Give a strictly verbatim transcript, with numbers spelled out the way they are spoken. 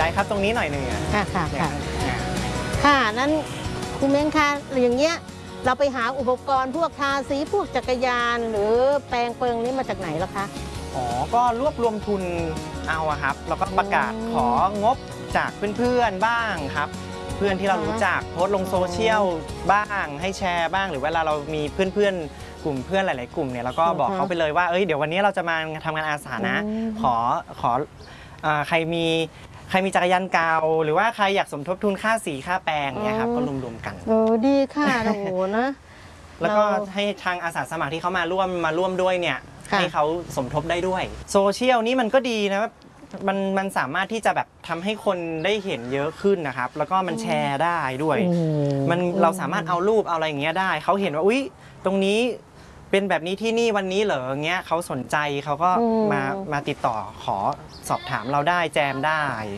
ยายครับตรงนี้หน่อยหนึ่งอ่ะค่ะค่ะเนี่ยค่ะอ่าค่ะนั้นคุณเม้งคะอย่างเงี้ยเราไปหาอุปกรณ์พวกทาสีพวกจักรยาน หรือแปรงเปิงนี้มาจากไหนล่ะคะอ๋อก็รวบรวมทุนเอาอะครับแล้วก็ประกาศอืมของบจากเพื่อนๆบ้างครับ เพื่อนที่เรารู้จักโพสต์ลงโซเชียลบ้างให้แชร์บ้างหรือเวลาเรามีเพื่อนๆกลุ่มเพื่อนหลายๆกลุ่มเนี่ยเราก็บอกเขาไปเลยว่าเอ้ยเดี๋ยววันนี้เราจะมาทำงานอาสานะอืมขอขอเอ่อใครมีใครมีจักรยานเก่าหรือว่าใครอยากสมทบทุนค่าสีค่าแปรงเนี่ยครับก็รวมๆกันโอ้ดีค่ะ โอ้โหนะแล้วก็เราให้ทางอาสาสมัครที่เขามาร่วมมาร่วมด้วยเนี่ยค่ะให้เขาสมทบได้ด้วยโซเชียลนี่มันก็ดีนะมันมันสามารถที่จะแบบทำให้คนได้เห็นเยอะขึ้นนะครับ แล้วก็มันแชร์ได้ด้วยอืมันเราสามารถเอารูปเอาอะไรอย่างเงี้ยได้เขาเห็นว่าอุ๊ยตรงนี้เป็นแบบนี้ที่นี่วันนี้เหรอเงี้ยเขาสนใจเขาก็อืมมามาติดต่อขอสอบถามเราได้แจมได้